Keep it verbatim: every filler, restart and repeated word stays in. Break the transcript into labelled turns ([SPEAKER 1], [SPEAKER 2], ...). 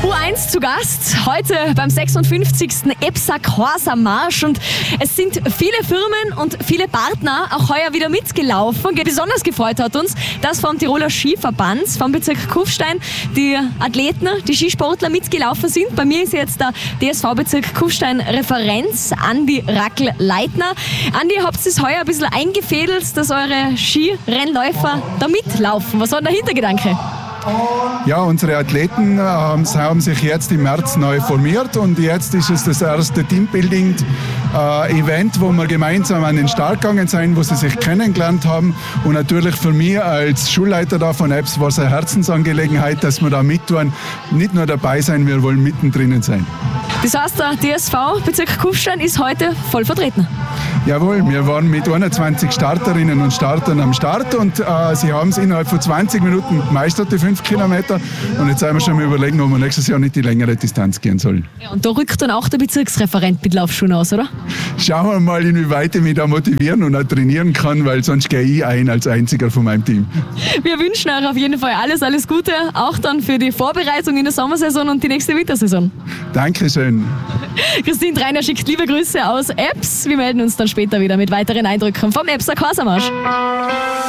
[SPEAKER 1] U eins zu Gast, heute beim sechsundfünfzigsten EBSA-Corsa-Marsch und es sind viele Firmen und viele Partner auch heuer wieder mitgelaufen. Besonders gefreut hat uns, dass vom Tiroler Skiverband, vom Bezirk Kufstein, die Athleten, die Skisportler mitgelaufen sind. Bei mir ist jetzt der D S V-Bezirk Kufstein Referenz, Andi Rackel-Leitner. Andi, habt ihr es heuer ein bisschen eingefädelt, dass eure Skirennläufer da mitlaufen? Was war der Hintergedanke?
[SPEAKER 2] Ja, unsere Athleten äh, haben sich jetzt im März neu formiert und jetzt ist es das erste Teambuilding-Event, äh, wo wir gemeinsam an den Start gegangen sind, wo sie sich kennengelernt haben. Und natürlich für mich als Schulleiter da von E B S war es eine Herzensangelegenheit, dass wir da mit tun, nicht nur dabei sein, wir wollen mittendrin sein.
[SPEAKER 1] Das heißt, der D S V Bezirk Kufstein ist heute voll vertreten?
[SPEAKER 2] Jawohl, wir waren mit einundzwanzig Starterinnen und Startern am Start und äh, sie haben es innerhalb von zwanzig Minuten gemeistert, die fünf Kilometer. Und jetzt sind wir schon mal überlegen, ob wir nächstes Jahr nicht die längere Distanz gehen sollen.
[SPEAKER 1] Ja, und da rückt dann auch der Bezirksreferent mit Laufschuhen aus, oder?
[SPEAKER 2] Schauen wir mal, inwieweit ich mich da motivieren und auch trainieren kann, weil sonst gehe ich ein als einziger von meinem Team. Wir
[SPEAKER 1] wünschen euch auf jeden Fall alles, alles Gute, auch dann für die Vorbereitung in der Sommersaison und die nächste Wintersaison.
[SPEAKER 2] Dankeschön.
[SPEAKER 1] Christine Treiner schickt liebe Grüße aus E B S. Wir melden uns dann später wieder mit weiteren Eindrücken vom EBSA-Corsa-Marsch.